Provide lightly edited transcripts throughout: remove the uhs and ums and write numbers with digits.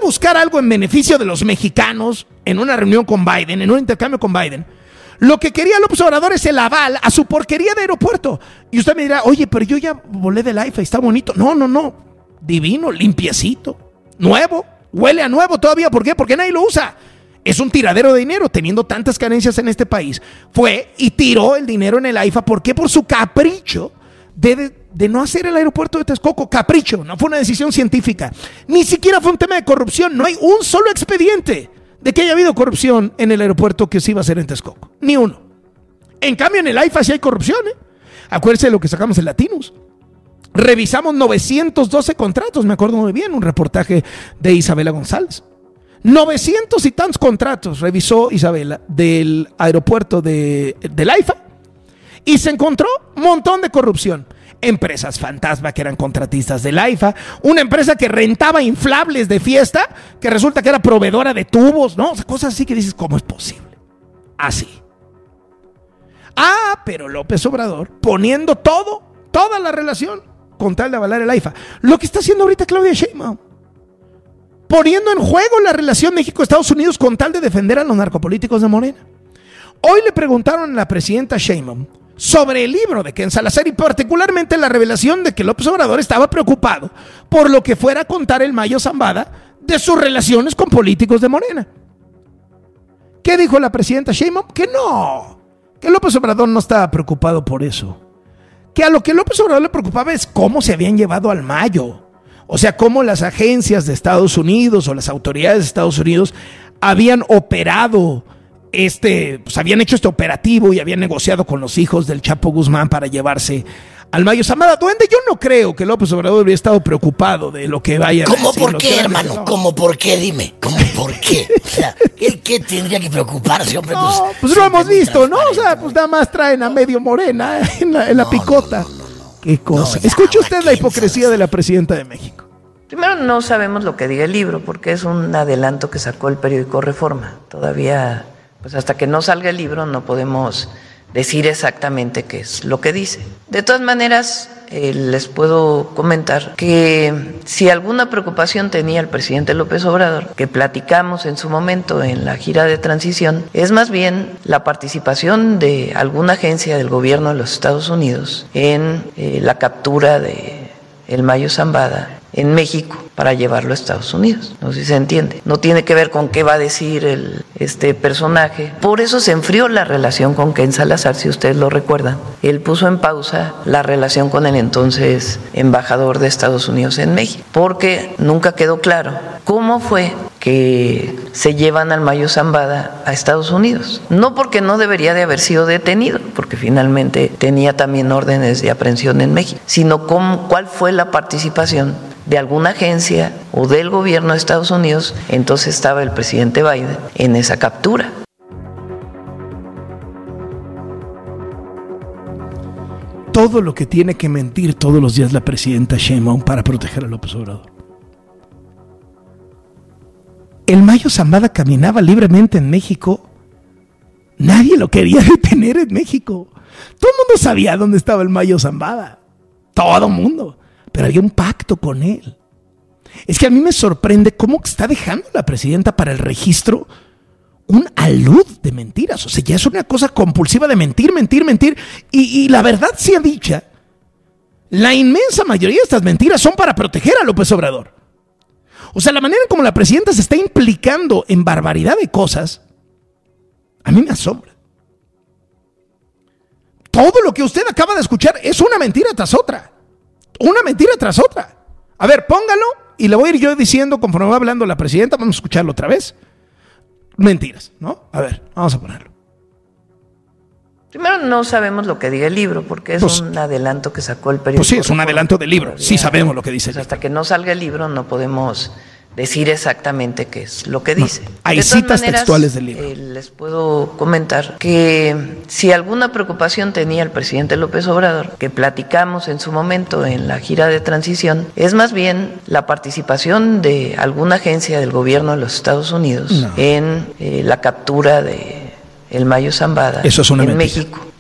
buscar algo en beneficio de los mexicanos en una reunión con Biden, en un intercambio con Biden, lo que quería López Obrador es el aval a su porquería de aeropuerto. Y usted me dirá, oye, pero yo ya volé del AIFA, está bonito. No, divino, limpiecito, nuevo, huele a nuevo todavía. ¿Por qué? Porque nadie lo usa. Es un tiradero de dinero, teniendo tantas carencias en este país. Fue y tiró el dinero en el AIFA. ¿Por qué? Por su capricho de no hacer el aeropuerto de Texcoco. Capricho, no fue una decisión científica. Ni siquiera fue un tema de corrupción. No hay un solo expediente de que haya habido corrupción en el aeropuerto que se iba a hacer en Texcoco. Ni uno. En cambio, en el AIFA sí hay corrupción, ¿eh? Acuérdense de lo que sacamos en Latinos. Revisamos 912 contratos, me acuerdo muy bien, un reportaje de Isabela González. 900 y tantos contratos revisó Isabela del aeropuerto del AIFA y se encontró un montón de corrupción. Empresas fantasma que eran contratistas del AIFA, una empresa que rentaba inflables de fiesta, que resulta que era proveedora de tubos, ¿no? O sea, cosas así que dices, ¿cómo es posible? Así. Pero López Obrador poniendo toda la relación con tal de avalar el AIFA. Lo que está haciendo ahorita Claudia Sheinbaum, poniendo en juego la relación México-Estados Unidos con tal de defender a los narcopolíticos de Morena. Hoy le preguntaron a la presidenta Sheinbaum sobre el libro de Ken Salazar y particularmente la revelación de que López Obrador estaba preocupado por lo que fuera a contar el Mayo Zambada de sus relaciones con políticos de Morena. ¿Qué dijo la presidenta Sheinbaum? Que López Obrador no estaba preocupado por eso. Que a lo que López Obrador le preocupaba es cómo se habían llevado al Mayo. O sea, cómo las agencias de Estados Unidos o las autoridades de Estados Unidos habían operado habían hecho este operativo y habían negociado con los hijos del Chapo Guzmán para llevarse al Mayo Zambada. Duende, yo no creo que López Obrador hubiera estado preocupado de lo que vaya a decir. ¿Cómo por qué, hermano? No. ¿Cómo por qué? Dime. ¿Cómo por qué? O sea, ¿qué tendría que preocuparse, hombre? Pues lo hemos visto, ¿no? O sea, pues nada más traen a medio Morena en la picota. No. Qué cosa. Escuche usted la hipocresía de la presidenta de México. Primero, no sabemos lo que diga el libro, porque es un adelanto que sacó el periódico Reforma. Todavía, pues hasta que no salga el libro, no podemos decir exactamente qué es lo que dice. De todas maneras, les puedo comentar que si alguna preocupación tenía el presidente López Obrador, que platicamos en su momento en la gira de transición, es más bien la participación de alguna agencia del gobierno de los Estados Unidos en la captura de el Mayo Zambada en México para llevarlo a Estados Unidos. No sé si se entiende. No tiene que ver con qué va a decir este personaje. Por eso se enfrió la relación con Ken Salazar, si ustedes lo recuerdan. Él puso en pausa la relación con el entonces embajador de Estados Unidos en México, porque nunca quedó claro cómo fue que se llevan al Mayo Zambada a Estados Unidos. No porque no debería de haber sido detenido, porque finalmente tenía también órdenes de aprehensión en México, sino cuál fue la participación de alguna agencia o del gobierno de Estados Unidos, entonces estaba el presidente Biden, en esa captura. Todo lo que tiene que mentir todos los días la presidenta Sheinbaum para proteger a López Obrador. El Mayo Zambada caminaba libremente en México. Nadie lo quería detener en México. Todo el mundo sabía dónde estaba el Mayo Zambada. Todo el mundo. Pero había un pacto con él. Es que a mí me sorprende cómo está dejando la presidenta para el registro un alud de mentiras. O sea, ya es una cosa compulsiva de mentir. Y la verdad sea dicha, la inmensa mayoría de estas mentiras son para proteger a López Obrador. O sea, la manera en como la presidenta se está implicando en barbaridad de cosas, a mí me asombra. Todo lo que usted acaba de escuchar es una mentira tras otra. Una mentira tras otra. A ver, póngalo y le voy a ir yo diciendo conforme va hablando la presidenta. Vamos a escucharlo otra vez. Mentiras, ¿no? A ver, vamos a ponerlo. Primero, no sabemos lo que diga el libro, porque es un adelanto que sacó el periódico. Pues sí, es un adelanto del libro. Sí sabemos lo que dice el libro. Hasta que no salga el libro no podemos decir exactamente qué es lo que dice. Hay citas textuales del libro. Les puedo comentar que si alguna preocupación tenía el presidente López Obrador, que platicamos en su momento en la gira de transición, es más bien la participación de alguna agencia del gobierno de los Estados Unidos en la captura de el Mayo Zambada en México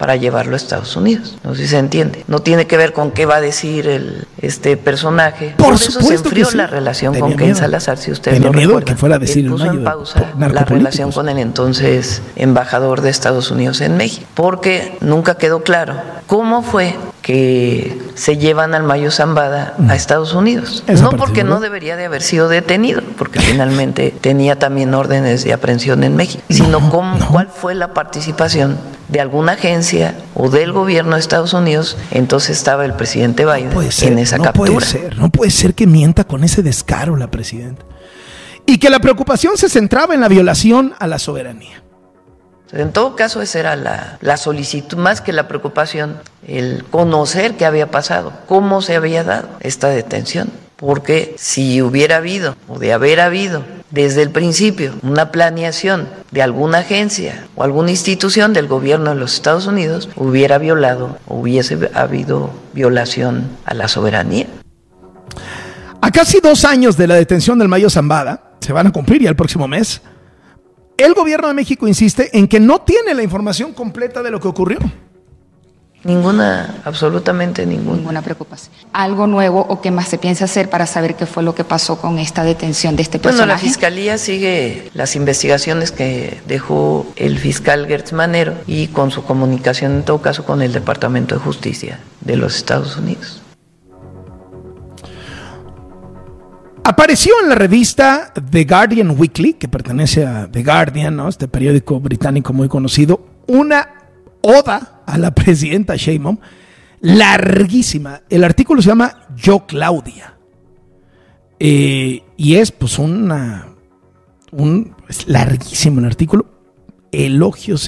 para llevarlo a Estados Unidos. No sé si se entiende. No tiene que ver con qué va a decir este personaje. Por eso se enfrió la relación con Ken Salazar, si ustedes lo recuerdan. Que fuera a decir puso en pausa la relación con el entonces embajador de Estados Unidos en México, porque nunca quedó claro cómo fue que se llevan al Mayo Zambada a Estados Unidos. No porque no debería de haber sido detenido, porque finalmente tenía también órdenes de aprehensión en México, sino cuál fue la participación de alguna agencia o del gobierno de Estados Unidos. Entonces estaba el presidente Biden en esa captura. No puede ser que mienta con ese descaro la presidenta. Y que la preocupación se centraba en la violación a la soberanía. En todo caso, esa era la solicitud, más que la preocupación, el conocer qué había pasado, cómo se había dado esta detención. Porque si hubiera habido, o de haber habido, desde el principio, una planeación de alguna agencia o alguna institución del gobierno de los Estados Unidos, hubiese habido violación a la soberanía. A casi 2 años de la detención del Mayo Zambada, se van a cumplir ya el próximo mes, el gobierno de México insiste en que no tiene la información completa de lo que ocurrió. Ninguna, absolutamente ninguna. Ninguna preocupación. ¿Algo nuevo o qué más se piensa hacer para saber qué fue lo que pasó con esta detención de este personaje? Bueno, la Fiscalía sigue las investigaciones que dejó el fiscal Gertz Manero y con su comunicación, en todo caso, con el Departamento de Justicia de los Estados Unidos. Apareció en la revista The Guardian Weekly, que pertenece a The Guardian, ¿no? Este periódico británico muy conocido, una oda a la presidenta Sheinbaum, larguísima. El artículo se llama Yo Claudia. Y es pues es larguísimo el artículo. Elogios.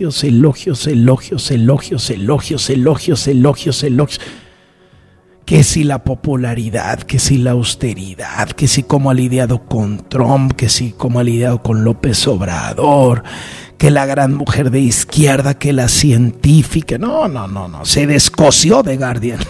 Que si la popularidad, que si la austeridad, que si cómo ha lidiado con Trump, que si cómo ha lidiado con López Obrador, que la gran mujer de izquierda, que la científica. No, se descosió de Guardian.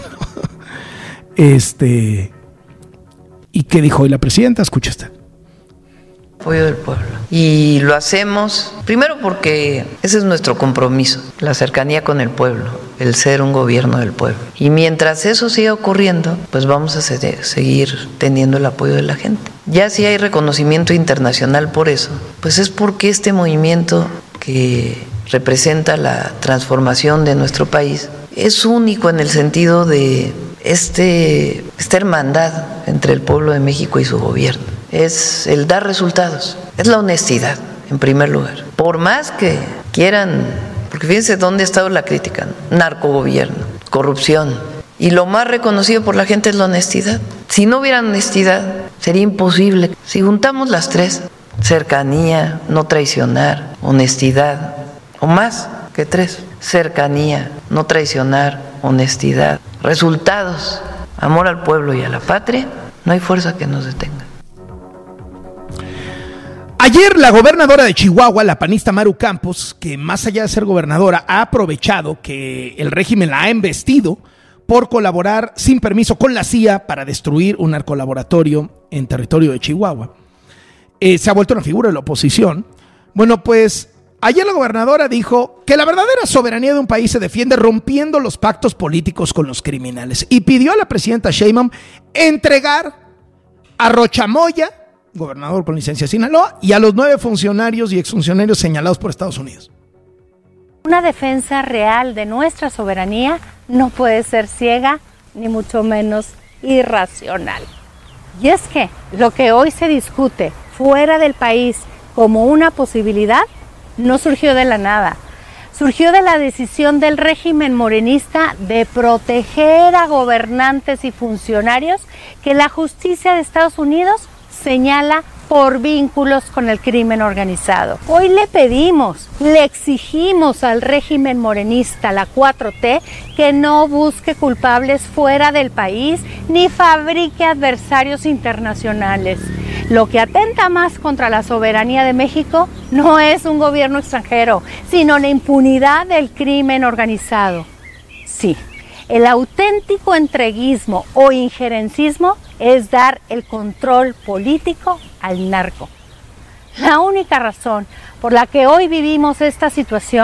¿Y qué dijo hoy la presidenta? Escucha usted. Apoyo del pueblo. Y lo hacemos primero porque ese es nuestro compromiso, la cercanía con el pueblo, el ser un gobierno del pueblo. Y mientras eso siga ocurriendo, pues vamos a seguir teniendo el apoyo de la gente. Ya si hay reconocimiento internacional por eso, pues es porque este movimiento que representa la transformación de nuestro país es único en el sentido de esta hermandad entre el pueblo de México y su gobierno. Es el dar resultados, es la honestidad, en primer lugar. Por más que quieran, porque fíjense dónde ha estado la crítica, ¿no? Narcogobierno, corrupción, y lo más reconocido por la gente es la honestidad. Si no hubiera honestidad, sería imposible. Si juntamos las tres, cercanía, no traicionar, honestidad, o más que tres, cercanía, no traicionar, honestidad, resultados, amor al pueblo y a la patria, no hay fuerza que nos detenga. Ayer la gobernadora de Chihuahua, la panista Maru Campos, que más allá de ser gobernadora, ha aprovechado que el régimen la ha embestido por colaborar sin permiso con la CIA para destruir un narcolaboratorio en territorio de Chihuahua. Se ha vuelto una figura de la oposición. Bueno, pues ayer la gobernadora dijo que la verdadera soberanía de un país se defiende rompiendo los pactos políticos con los criminales y pidió a la presidenta Sheinbaum entregar a Rochamoya, gobernador con licencia de Sinaloa, y a los 9 funcionarios y exfuncionarios señalados por Estados Unidos. Una defensa real de nuestra soberanía no puede ser ciega, ni mucho menos irracional. Y es que lo que hoy se discute fuera del país como una posibilidad no surgió de la nada. Surgió de la decisión del régimen morenista de proteger a gobernantes y funcionarios que la justicia de Estados Unidos señala por vínculos con el crimen organizado. Hoy le pedimos, le exigimos al régimen morenista, la 4T, que no busque culpables fuera del país ni fabrique adversarios internacionales. Lo que atenta más contra la soberanía de México no es un gobierno extranjero, sino la impunidad del crimen organizado. Sí, el auténtico entreguismo o injerencismo es dar el control político al narco. La única razón por la que hoy vivimos esta situación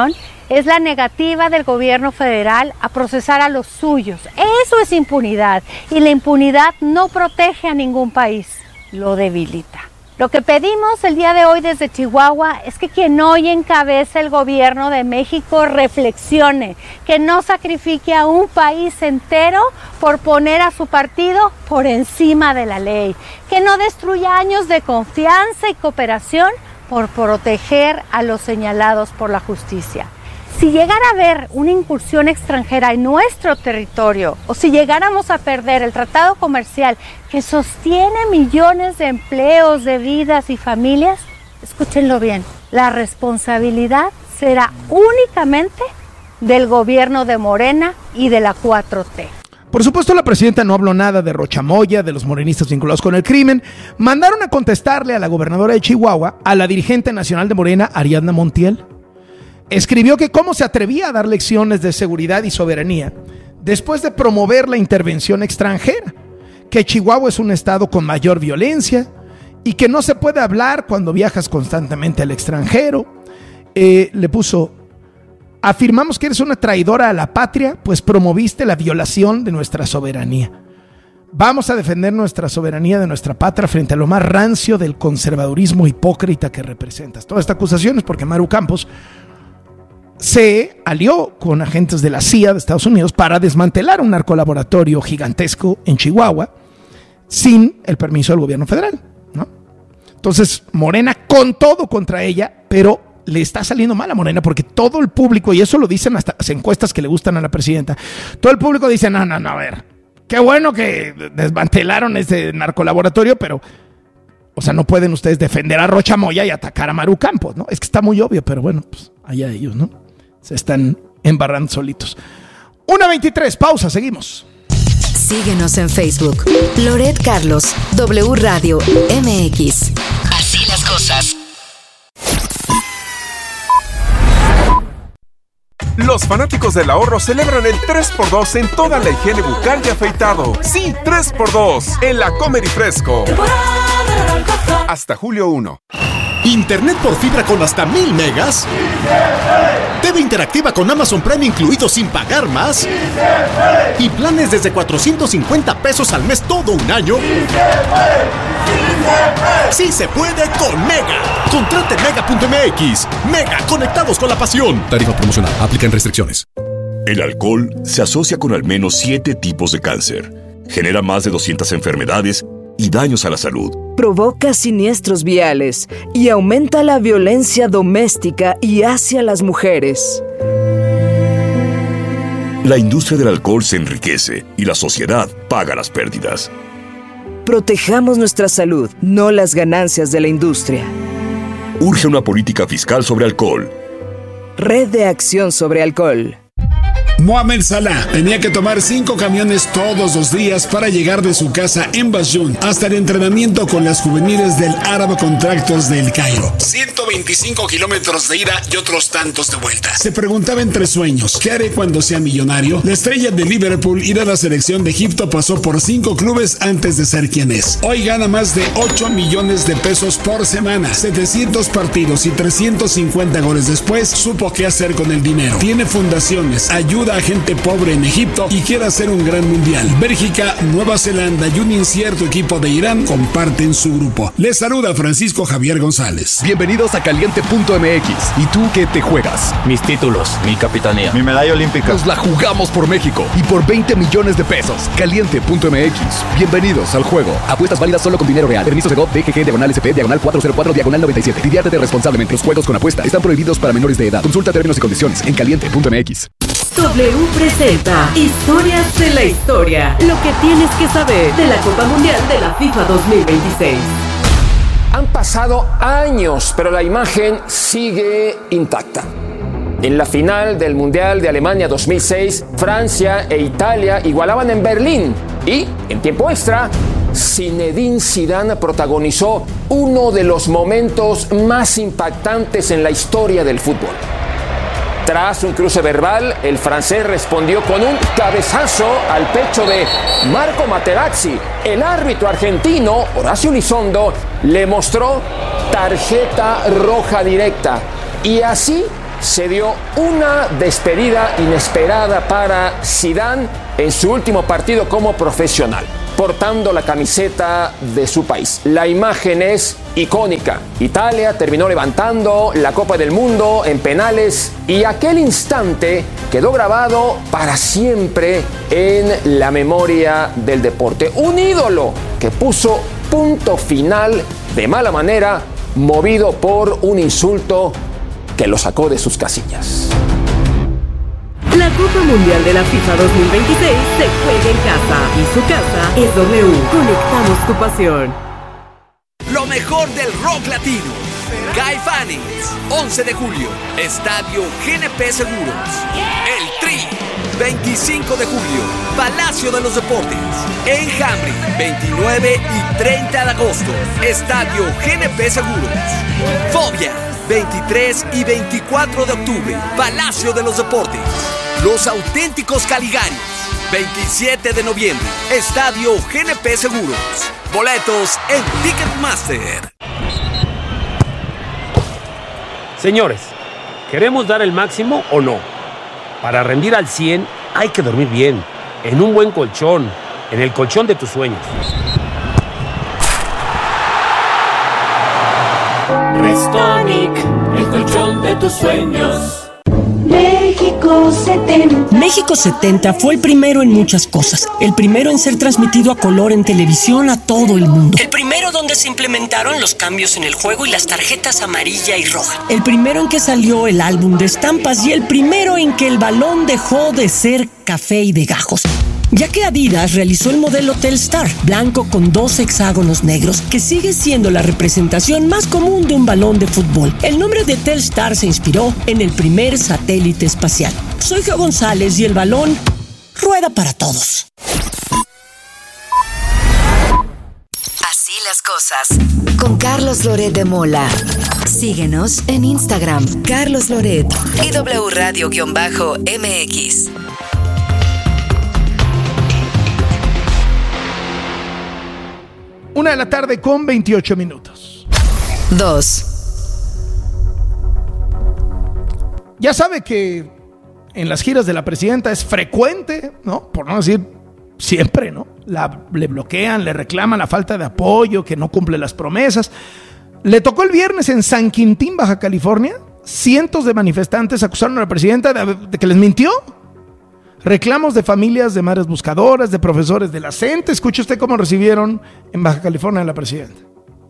es la negativa del gobierno federal a procesar a los suyos. Eso es impunidad, y la impunidad no protege a ningún país, lo debilita. Lo que pedimos el día de hoy desde Chihuahua es que quien hoy encabeza el gobierno de México reflexione, que no sacrifique a un país entero por poner a su partido por encima de la ley, que no destruya años de confianza y cooperación por proteger a los señalados por la justicia. Si llegara a haber una incursión extranjera en nuestro territorio, o si llegáramos a perder el tratado comercial que sostiene millones de empleos, de vidas y familias, escúchenlo bien, la responsabilidad será únicamente del gobierno de Morena y de la 4T. Por supuesto, la presidenta no habló nada de Rochamoya, de los morenistas vinculados con el crimen. Mandaron a contestarle a la gobernadora de Chihuahua, a la dirigente nacional de Morena, Ariadna Montiel. Escribió que cómo se atrevía a dar lecciones de seguridad y soberanía después de promover la intervención extranjera, que Chihuahua es un estado con mayor violencia y que no se puede hablar cuando viajas constantemente al extranjero. Le puso: afirmamos que eres una traidora a la patria, pues promoviste la violación de nuestra soberanía. Vamos a defender nuestra soberanía de nuestra patria frente a lo más rancio del conservadurismo hipócrita que representas. Toda esta acusación es porque Maru Campos se alió con agentes de la CIA de Estados Unidos para desmantelar un narcolaboratorio gigantesco en Chihuahua sin el permiso del gobierno federal, ¿no? Entonces Morena con todo contra ella, pero le está saliendo mal a Morena porque todo el público, y eso lo dicen hasta las encuestas que le gustan a la presidenta, todo el público dice: no, a ver, qué bueno que desmantelaron ese narcolaboratorio, pero, o sea, no pueden ustedes defender a Rochamoya y atacar a Maru Campos, ¿no? Es que está muy obvio, pero bueno, pues allá ellos, ¿no? Se están embarrando solitos. 1:23, pausa, seguimos. Síguenos en Facebook. Loret Carlos, W Radio MX. Así las cosas. Los fanáticos del ahorro celebran el 3x2 en toda la higiene bucal y afeitado. Sí, 3x2 en la Comer y Fresco. Hasta julio 1. ¿Internet por fibra con hasta 1000 megas? TV interactiva con Amazon Prime incluido sin pagar más. ¿Y planes desde 450 pesos al mes todo un año? ¡Sí se puede con Mega! Contrate Mega.mx. Mega, conectados con la pasión. Tarifa promocional. Aplican restricciones. El alcohol se asocia con al menos 7 tipos de cáncer. Genera más de 200 enfermedades y daños a la salud. Provoca siniestros viales y aumenta la violencia doméstica y hacia las mujeres. La industria del alcohol se enriquece y la sociedad paga las pérdidas. Protejamos nuestra salud, no las ganancias de la industria. Urge una política fiscal sobre alcohol. Red de Acción sobre Alcohol. Mohamed Salah tenía que tomar 5 camiones todos los días para llegar de su casa en Basjún hasta el entrenamiento con las juveniles del Arab Contractors del Cairo. 125 kilómetros de ida y otros tantos de vuelta. Se preguntaba entre sueños: ¿qué haré cuando sea millonario? La estrella de Liverpool y de la selección de Egipto pasó por 5 clubes antes de ser quien es. Hoy gana más de 8 millones de pesos por semana. 700 partidos y 350 goles después, supo qué hacer con el dinero. Tiene fundaciones, ayuda a gente pobre en Egipto y quiere hacer un gran mundial. Bélgica, Nueva Zelanda y un incierto equipo de Irán comparten su grupo. Les saluda Francisco Javier González. Bienvenidos a Caliente.mx. ¿Y tú qué te juegas? Mis títulos, mi capitanía, mi medalla olímpica. Nos la jugamos por México y por 20 millones de pesos. Caliente.mx. Bienvenidos al juego. Apuestas válidas solo con dinero real. Permisos de GOV, DGG, /SP, /404, /97. Diviértete responsablemente. Los juegos con apuesta están prohibidos para menores de edad. Consulta términos y condiciones en Caliente.mx. W presenta Historias de la Historia. Lo que tienes que saber de la Copa Mundial de la FIFA 2026. Han pasado años, pero la imagen sigue intacta. En la final del Mundial de Alemania 2006, Francia e Italia igualaban en Berlín. Y, en tiempo extra, Zinedine Zidane protagonizó uno de los momentos más impactantes en la historia del fútbol. Tras un cruce verbal, el francés respondió con un cabezazo al pecho de Marco Materazzi. El árbitro argentino, Horacio Elizondo, le mostró tarjeta roja directa. Y así se dio una despedida inesperada para Zidane en su último partido como profesional, portando la camiseta de su país. La imagen es icónica. Italia terminó levantando la Copa del Mundo en penales y aquel instante quedó grabado para siempre en la memoria del deporte. Un ídolo que puso punto final de mala manera, movido por un insulto que lo sacó de sus casillas. La Copa Mundial de la FIFA 2026 se juega en casa y su casa es W. Conectamos tu pasión. Lo mejor del rock latino. Caifanes, 11 de julio, Estadio GNP Seguros. El Tri, 25 de julio, Palacio de los Deportes. Enjambre, 29 y 30 de agosto, Estadio GNP Seguros. Fobia, 23 y 24 de octubre, Palacio de los Deportes. Los Auténticos Caligarios, 27 de noviembre, Estadio GNP Seguros. Boletos en Ticketmaster. Señores, ¿queremos dar el máximo o no? Para rendir al 100 hay que dormir bien, en un buen colchón, en el colchón de tus sueños. Restonic, el colchón de tus sueños. México 70. México 70 fue el primero en muchas cosas. El primero en ser transmitido a color en televisión a todo el mundo. El primero donde se implementaron los cambios en el juego y las tarjetas amarilla y roja. El primero en que salió el álbum de estampas y el primero en que el balón dejó de ser café y de gajos. Ya que Adidas realizó el modelo Telstar, blanco con 2 hexágonos negros, que sigue siendo la representación más común de un balón de fútbol. El nombre de Telstar se inspiró en el primer satélite espacial. Soy Geo González y el balón rueda para todos. Así las cosas. Con Carlos Loret de Mola. Síguenos en Instagram, Carlos Loret y W Radio-MX. 1 de la tarde con 28 minutos. 2. Ya sabe que en las giras de la presidenta es frecuente, ¿no? Por no decir siempre, ¿no? Le bloquean, le reclaman la falta de apoyo, que no cumple las promesas. Le tocó el viernes en San Quintín, Baja California. Cientos de manifestantes acusaron a la presidenta de que les mintió. Reclamos de familias de madres buscadoras, de profesores de la CENTE. Escuche usted cómo recibieron en Baja California a la presidenta.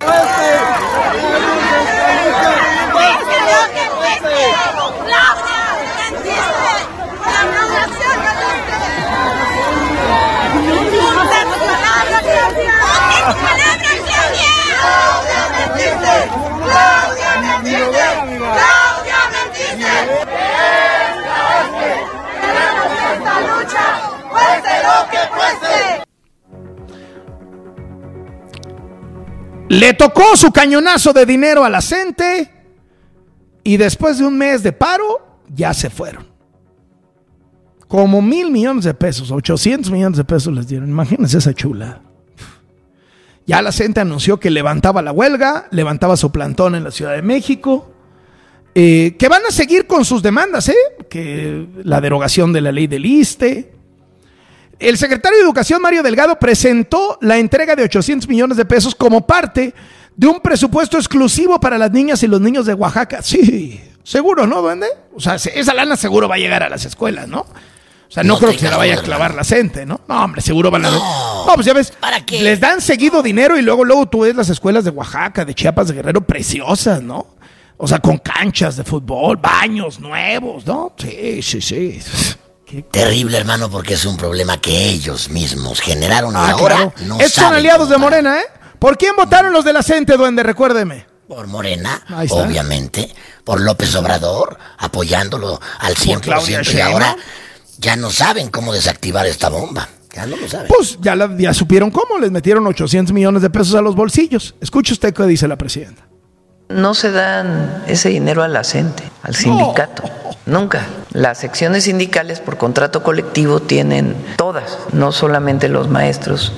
Le tocó su cañonazo de dinero a la CENTE y después de un mes de paro ya se fueron. Como 1,000 millones de pesos, 800 millones de pesos les dieron. Imagínense esa chula. Ya la CENTE anunció que levantaba la huelga, levantaba su plantón en la Ciudad de México, que van a seguir con sus demandas, que la derogación de la ley del ISSSTE. El secretario de Educación, Mario Delgado, presentó la entrega de 800 millones de pesos como parte de un presupuesto exclusivo para las niñas y los niños de Oaxaca. Sí, seguro, ¿no, duende? O sea, esa lana seguro va a llegar a las escuelas, ¿no? O sea, no creo que se la vaya a clavar la CENTE, ¿no? No, hombre, seguro van a... No, pues ya ves, ¿para qué? Les dan seguido dinero y luego tú ves las escuelas de Oaxaca, de Chiapas, de Guerrero, preciosas, ¿no? O sea, con canchas de fútbol, baños nuevos, ¿no? Sí. Terrible, hermano, porque es un problema que ellos mismos generaron y ahora claro. no Estos son aliados de Morena, ¿eh? ¿Por quién votaron los de la CENTE, duende? Recuérdeme. Por Morena, obviamente. Por López Obrador, apoyándolo al 100%. Y ahora ya no saben cómo desactivar esta bomba. Ya no lo saben. Pues ya supieron cómo. Les metieron 800 millones de pesos a los bolsillos. Escuche usted qué dice la presidenta. No se dan ese dinero a la CENTE, al sindicato. Nunca. Las secciones sindicales por contrato colectivo tienen todas, no solamente los maestros,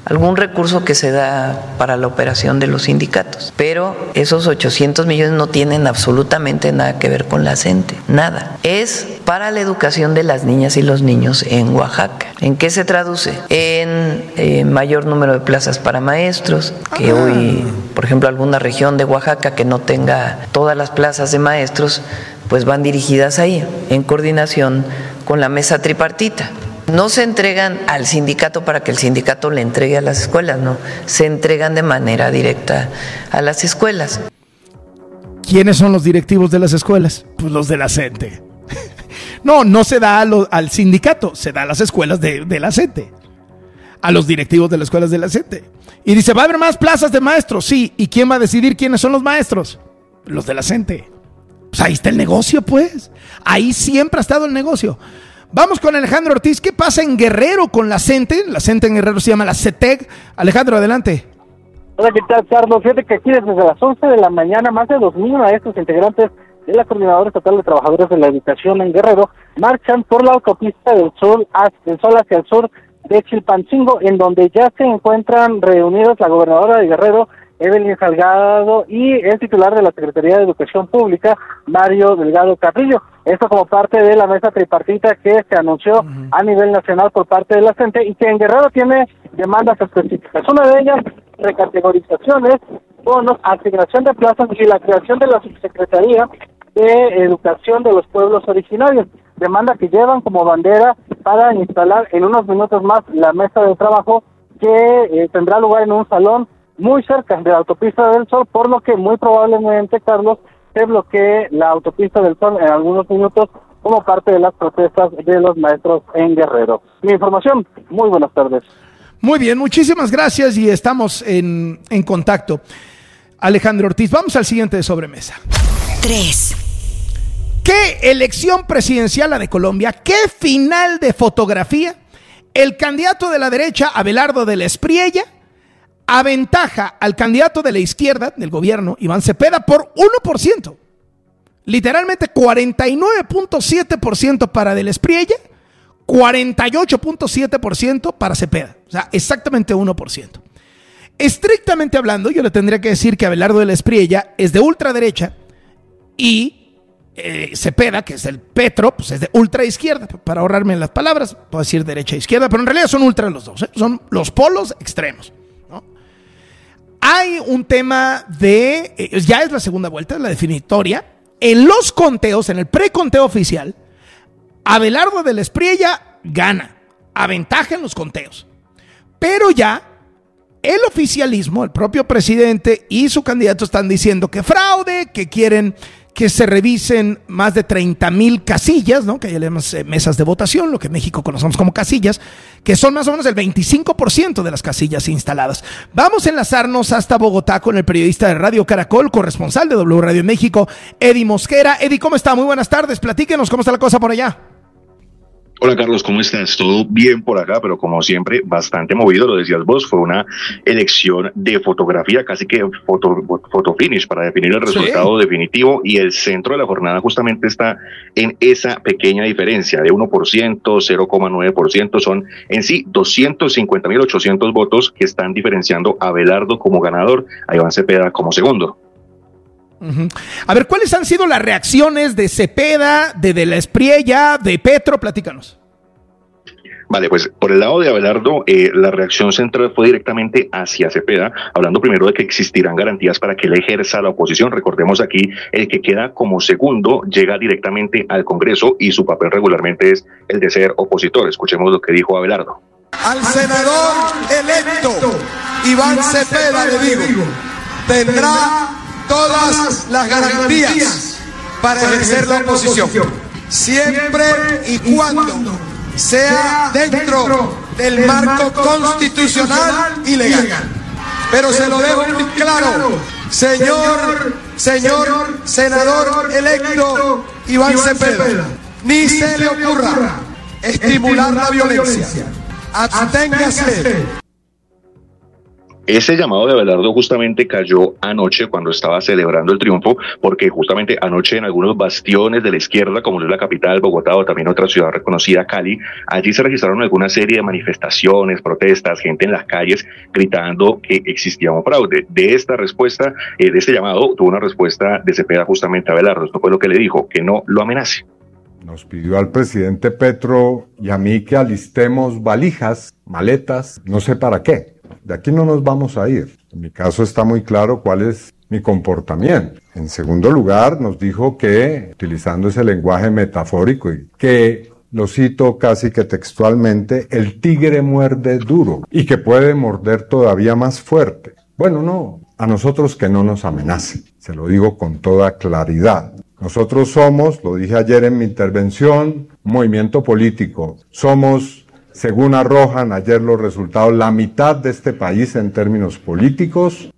algún recurso que se da para la operación de los sindicatos. Pero esos 800 millones no tienen absolutamente nada que ver con la CENTE, nada. Es para la educación de las niñas y los niños en Oaxaca. ¿En qué se traduce? En mayor número de plazas para maestros, que hoy, por ejemplo, alguna región de Oaxaca que no tenga todas las plazas de maestros, pues van dirigidas ahí, en coordinación con la mesa tripartita. No se entregan al sindicato para que el sindicato le entregue a las escuelas, no, se entregan de manera directa a las escuelas. ¿Quiénes son los directivos de las escuelas? Pues los de la CENTE. No se da al sindicato, se da a las escuelas de la CENTE, a los directivos de las escuelas de la CENTE. Y dice, ¿va a haber más plazas de maestros? Sí. ¿Y quién va a decidir quiénes son los maestros? Los de la CENTE. Pues ahí está el negocio, pues. Ahí siempre ha estado el negocio. Vamos con Alejandro Ortiz. ¿Qué pasa en Guerrero con la CENTE? La CENTE en Guerrero se llama la CETEG. Alejandro, adelante. Hola, ¿qué tal, Carlos? Fíjate que aquí desde las 11 de la mañana más de 2,000 maestros integrantes de la Coordinadora Estatal de Trabajadores de la Educación en Guerrero marchan por la autopista del Sol hacia el sur de Chilpancingo, en donde ya se encuentran reunidos la gobernadora de Guerrero, Evelyn Salgado, y el titular de la Secretaría de Educación Pública, Mario Delgado Carrillo. Esto como parte de la mesa tripartita que se anunció a nivel nacional por parte de la CENTE y que en Guerrero tiene demandas específicas. Una de ellas, recategorizaciones, bonos, asignación de plazas y la creación de la Subsecretaría de Educación de los Pueblos Originarios. Demanda que llevan como bandera para instalar en unos minutos más la mesa de trabajo que tendrá lugar en un salón muy cerca de la autopista del Sol, por lo que muy probablemente, Carlos, se bloquee la autopista del Sol en algunos minutos como parte de las protestas de los maestros en Guerrero. Mi información, muy buenas tardes. Muy bien, muchísimas gracias y estamos en contacto. Alejandro Ortiz, vamos al siguiente de sobremesa. 3. ¿Qué elección presidencial la de Colombia? ¿Qué final de fotografía? El candidato de la derecha, Abelardo de la Espriella, aventaja al candidato de la izquierda del gobierno, Iván Cepeda, por 1%. Literalmente 49.7% para de la Espriella, 48.7% para Cepeda. O sea, exactamente 1%. Estrictamente hablando, yo le tendría que decir que Abelardo de la Espriella es de ultraderecha y Cepeda, que es el Petro, pues es de ultraizquierda. Para ahorrarme las palabras, puedo decir derecha e izquierda, pero en realidad son ultra los dos, ¿eh? Son los polos extremos, ¿no? Hay un tema de, ya es la segunda vuelta, la definitoria. En los conteos, en el preconteo oficial, Abelardo de la Espriella gana, aventaja en los conteos. Pero ya el oficialismo, el propio presidente y su candidato están diciendo que fraude, que quieren que se revisen más de 30,000 casillas, ¿no? Que ya le llamamos mesas de votación, lo que en México conocemos como casillas, que son más o menos el 25% de las casillas instaladas. Vamos a enlazarnos hasta Bogotá con el periodista de Radio Caracol, corresponsal de W Radio México, Eddie Mosquera. Eddie, ¿cómo está? Muy buenas tardes. Platíquenos, ¿cómo está la cosa por allá? Hola Carlos, ¿cómo estás? Todo bien por acá, pero como siempre, bastante movido, lo decías vos, fue una elección de fotografía, casi que photo finish para definir el resultado definitivo, y el centro de la jornada justamente está en esa pequeña diferencia de 1%, 0,9%, son en sí 250.800 votos que están diferenciando a Abelardo como ganador, a Iván Cepeda como segundo. A ver, ¿cuáles han sido las reacciones de Cepeda, de la Espriella, de Petro? Platícanos. Vale, pues por el lado de Abelardo, la reacción central fue directamente hacia Cepeda, hablando primero de que existirán garantías para que él ejerza la oposición. Recordemos aquí, el que queda como segundo llega directamente al Congreso y su papel regularmente es el de ser opositor. Escuchemos lo que dijo Abelardo. Al senador electo Iván Cepeda le digo, tendrá todas las garantías para ejercer la oposición, siempre y cuando sea dentro del marco constitucional y legal. Pero se lo dejo muy claro, señor senador electo Iván Cepeda, ni se le ocurra estimular la violencia. Absténgase. Ese llamado de Abelardo justamente cayó anoche cuando estaba celebrando el triunfo, porque justamente anoche en algunos bastiones de la izquierda, como es la capital, Bogotá, o también otra ciudad reconocida, Cali, allí se registraron alguna serie de manifestaciones, protestas, gente en las calles gritando que existía un fraude. De esta respuesta, de este llamado, tuvo una respuesta de Cepeda justamente a Abelardo. Esto fue lo que le dijo, que no lo amenace. Nos pidió al presidente Petro y a mí que alistemos valijas, maletas, no sé para qué. De aquí no nos vamos a ir. En mi caso está muy claro cuál es mi comportamiento. En segundo lugar, nos dijo que, utilizando ese lenguaje metafórico, y que, lo cito casi que textualmente, el tigre muerde duro y que puede morder todavía más fuerte. Bueno, no, a nosotros que no nos amenacen. Se lo digo con toda claridad. Nosotros somos, lo dije ayer en mi intervención, un movimiento político. Somos, según arrojan ayer los resultados, la mitad de este país en términos políticos.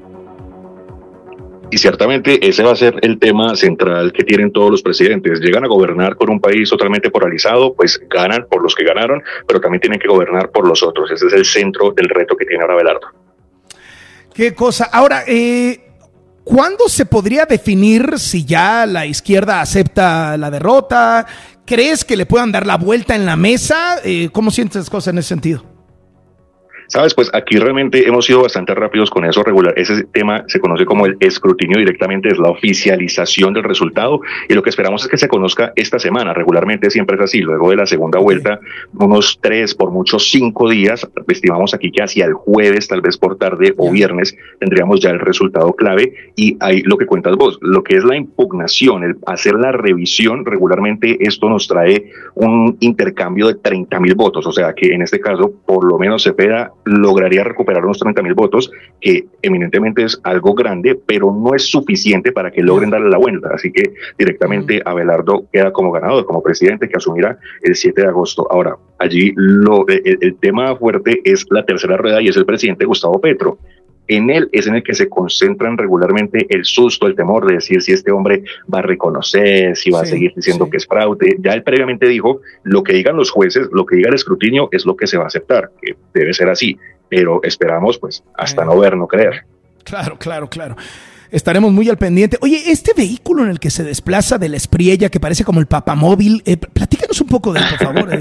Y ciertamente ese va a ser el tema central que tienen todos los presidentes. Llegan a gobernar con un país totalmente polarizado, pues ganan por los que ganaron, pero también tienen que gobernar por los otros. Ese es el centro del reto que tiene ahora Abelardo. Qué cosa. Ahora, ¿cuándo se podría definir si ya la izquierda acepta la derrota? ¿Crees que le puedan dar la vuelta en la mesa? ¿Cómo sientes las cosas en ese sentido? Sabes, pues aquí realmente hemos sido bastante rápidos con eso regular. Ese tema se conoce como el escrutinio directamente, es la oficialización del resultado, y lo que esperamos es que se conozca esta semana. Regularmente siempre es así, luego de la segunda vuelta, unos 3, por mucho 5 días, estimamos aquí que hacia el jueves, tal vez por tarde o viernes, tendríamos ya el resultado clave. Y ahí lo que cuentas vos, lo que es la impugnación, el hacer la revisión, regularmente esto nos trae un intercambio de 30,000 votos, o sea que en este caso, por lo menos Cepeda lograría recuperar unos 30,000 votos, que eminentemente es algo grande, pero no es suficiente para que logren darle la vuelta. Así que directamente Abelardo queda como ganador, como presidente, que asumirá el 7 de agosto. Ahora, allí el tema fuerte es la tercera rueda, y es el presidente Gustavo Petro. En él es en el que se concentran regularmente el susto, el temor de decir si este hombre va a reconocer, si va a seguir diciendo que es fraude. Ya él previamente dijo, lo que digan los jueces, lo que diga el escrutinio es lo que se va a aceptar, que debe ser así, pero esperamos pues hasta no ver, no creer. Claro. Estaremos muy al pendiente. Oye, este vehículo en el que se desplaza de la Espriella, que parece como el papamóvil, platícanos un poco de él, por favor.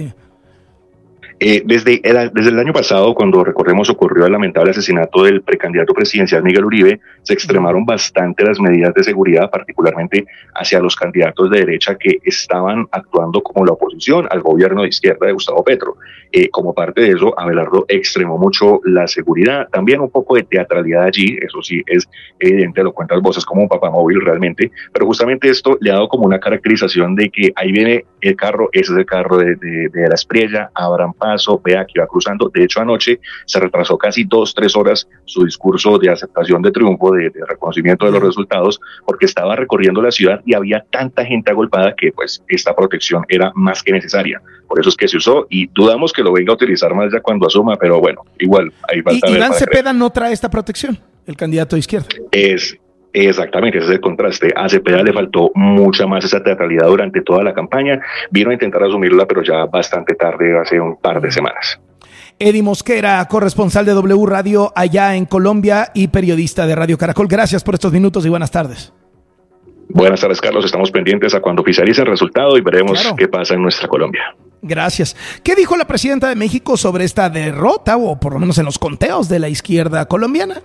Desde el año pasado, cuando recordemos ocurrió el lamentable asesinato del precandidato presidencial Miguel Uribe, se extremaron bastante las medidas de seguridad, particularmente hacia los candidatos de derecha que estaban actuando como la oposición al gobierno de izquierda de Gustavo Petro. Como parte de eso, Abelardo extremó mucho la seguridad, también un poco de teatralidad allí, eso sí es evidente, lo cuentas vos, es como un papamóvil realmente, pero justamente esto le ha dado como una caracterización de que ahí viene el carro, ese es el carro de la Espriella, abran paso, vea que va cruzando. De hecho, anoche se retrasó casi 2-3 horas su discurso de aceptación de triunfo, de reconocimiento de los resultados, porque estaba recorriendo la ciudad y había tanta gente agolpada que pues esta protección era más que necesaria. Por eso es que se usó, y dudamos que lo venga a utilizar más ya cuando asuma, pero bueno, igual ahí falta ver. Iván Cepeda no trae esta protección, el candidato de izquierda. Exactamente, ese es el contraste. A Cepeda le faltó mucha más esa teatralidad durante toda la campaña. Vino a intentar asumirla, pero ya bastante tarde, hace un par de semanas. Eddie Mosquera, corresponsal de W Radio allá en Colombia y periodista de Radio Caracol. Gracias por estos minutos y buenas tardes. Buenas tardes, Carlos. Estamos pendientes a cuando oficialice el resultado y veremos qué pasa en nuestra Colombia. Gracias. ¿Qué dijo la presidenta de México sobre esta derrota, o por lo menos en los conteos de la izquierda colombiana?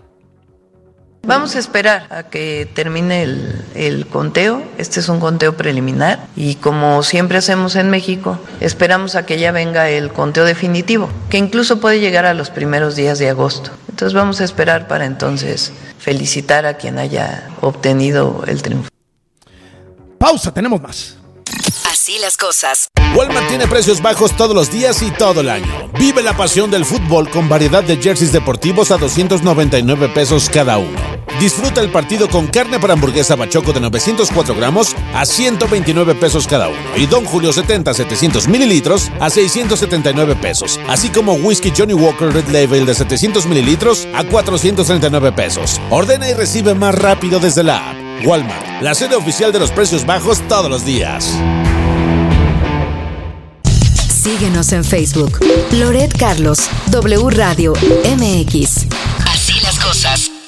Vamos a esperar a que termine el conteo. Este es un conteo preliminar y, como siempre hacemos en México, esperamos a que ya venga el conteo definitivo, que incluso puede llegar a los primeros días de agosto. Entonces vamos a esperar para entonces felicitar a quien haya obtenido el triunfo. Pausa, tenemos más. Así las cosas. Walmart tiene precios bajos todos los días y todo el año. Vive la pasión del fútbol con variedad de jerseys deportivos a 299 pesos cada uno. Disfruta el partido con carne para hamburguesa Bachoco de 904 gramos a 129 pesos cada uno. Y Don Julio 70 700 mililitros a 679 pesos. Así como whisky Johnny Walker Red Label de 700 mililitros a 439 pesos. Ordena y recibe más rápido desde la app. Walmart, la sede oficial de los precios bajos todos los días. Síguenos en Facebook. Loret Carlos, W Radio MX. Así las cosas.